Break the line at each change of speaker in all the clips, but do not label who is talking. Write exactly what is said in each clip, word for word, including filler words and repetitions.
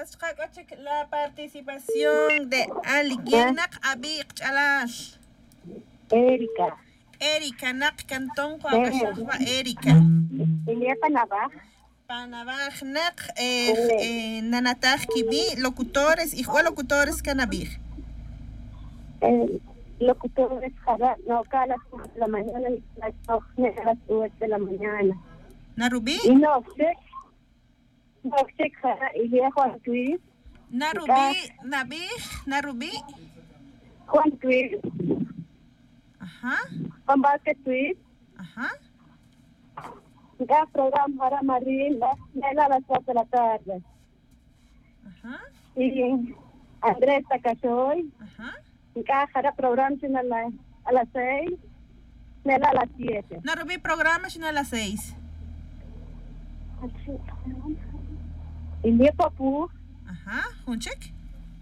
la participación de alguien nak abik chalash.
Erika.
Erika nak cantón kwa kashahwa Erika.
Ilia Panabaj.
Panabaj nak eh, eh, nanatag kibi locutores y juega locutores canabij.
Eh, locutores jara no cada la mañana y las dos a las dos de la mañana.
Narubi?
Y no sé. No sé jara Ilia Juan Tuiz.
Narubi, Nabij, Narubi.
Juan Tuiz.
Ajá.
Juan Vázquez Tuiz.
Ajá.
Ya programa para Marín, a las cuatro de la tarde.
Ajá.
Y Andrés Tacachoy.
Ajá.
Ya hará programa a, la, a las seis, a las siete.
Narubi programa a las seis.
Y mi papu.
Ajá. ¿Hunchek?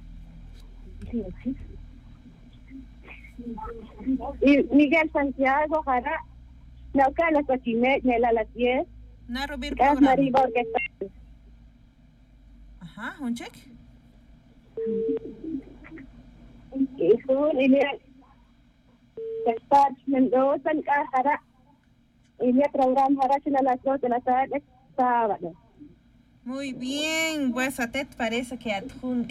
Y Miguel Santiago hará no a las ocho y media, a las diez.
Narubi
Es
programa.
Maribor que está.
Ajá. ¿Hunchek?
Y su y mi está Mendoza en hará y mi programa hará a las dos de la tarde sábado.
Muy bien, pues a te parece que adjun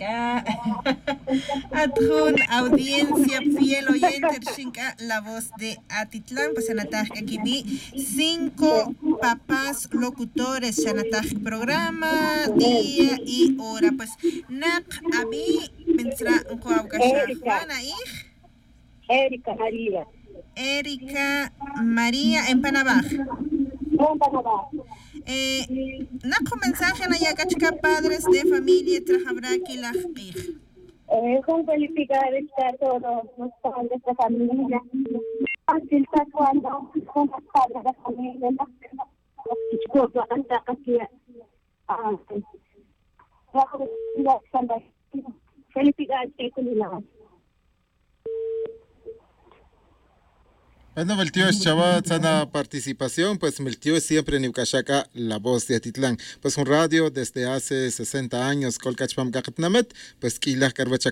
adjun audiencia fiel oyente chinca la voz de Atitlán, pues en ataj aquí vi cinco papás locutores en ataj programa día y hora, pues nak abi mentra Juana y
Erika María.
Erika María en Panamá.
En Panamá.
Eh, naco mensaje na yagachka padres de familia trajabraki la
eh, con felicitar estar todos los padres de familia. Así está cuando son los padres de familia. Disculpa, anda aquí. Felicitar con la.
Bueno, el tío es Chabat, sana participación, pues el tío es siempre en Iukashaka, la voz de Atitlán. Pues un radio desde hace sesenta años, Kolkachpam Gakatnamet, pues Kilah Karbacha.